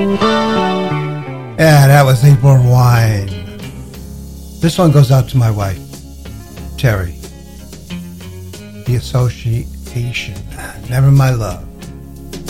Yeah, that was April Wine. This one goes out to my wife, Terry. The Association, Never My Love.